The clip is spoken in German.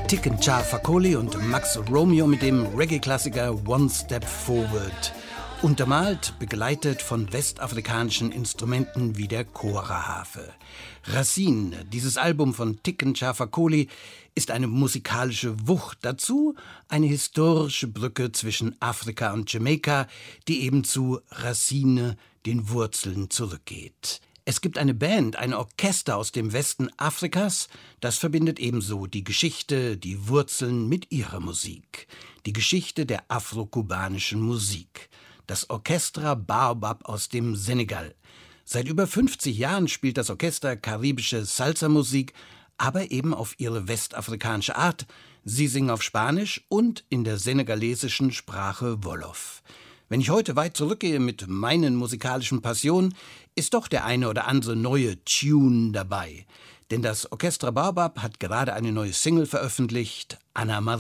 Tiken Jah Fakoly und Max Romeo mit dem Reggae-Klassiker One Step Forward. Untermalt, begleitet von westafrikanischen Instrumenten wie der Choraharfe. Racine, dieses Album von Tiken Jah Fakoly, ist eine musikalische Wucht. Dazu eine historische Brücke zwischen Afrika und Jamaika, die eben zu Racine, den Wurzeln, zurückgeht. Es gibt eine Band, ein Orchester aus dem Westen Afrikas, das verbindet ebenso die Geschichte, die Wurzeln mit ihrer Musik. Die Geschichte der afro-kubanischen Musik. Das Orchestra Baobab aus dem Senegal. Seit über 50 Jahren spielt das Orchester karibische Salsa-Musik, aber eben auf ihre westafrikanische Art. Sie singen auf Spanisch und in der senegalesischen Sprache Wolof. Wenn ich heute weit zurückgehe mit meinen musikalischen Passionen, ist doch der eine oder andere neue Tune dabei. Denn das Orchestra Baobab hat gerade eine neue Single veröffentlicht, Anna Maria.